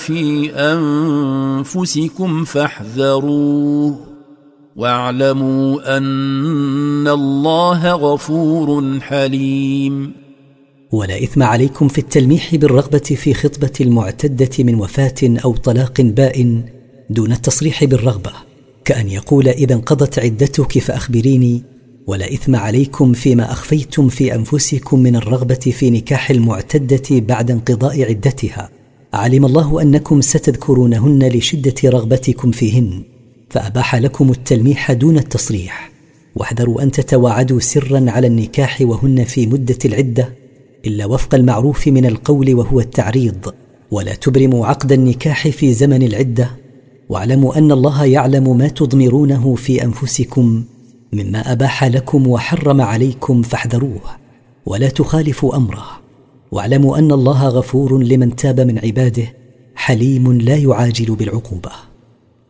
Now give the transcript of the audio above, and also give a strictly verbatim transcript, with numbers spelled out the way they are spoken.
في أنفسكم فاحذروه واعلموا أن الله غفور حليم. ولا إثم عليكم في التلميح بالرغبة في خطبة المعتدة من وفاة أو طلاق بائن دون التصريح بالرغبة، كأن يقول إذا انقضت عدتك فأخبريني. ولا إثم عليكم فيما أخفيتم في أنفسكم من الرغبة في نكاح المعتدة بعد انقضاء عدتها، علم الله أنكم ستذكرونهن لشدة رغبتكم فيهن، فأباح لكم التلميح دون التصريح. واحذروا أن تتواعدوا سرا على النكاح وهن في مدة العدة إلا وفق المعروف من القول وهو التعريض، ولا تبرموا عقد النكاح في زمن العدة. واعلموا أن الله يعلم ما تضمرونه في أنفسكم مما أباح لكم وحرم عليكم، فاحذروه ولا تخالفوا أمره. واعلموا أن الله غفور لمن تاب من عباده، حليم لا يعاجل بالعقوبة.